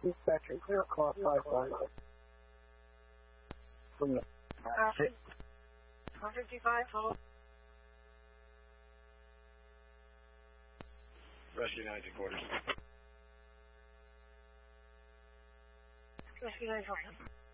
Dispatcher, clear call 55. From the 155, hold. Rescue 19 quarters. Rescue 9 quarters.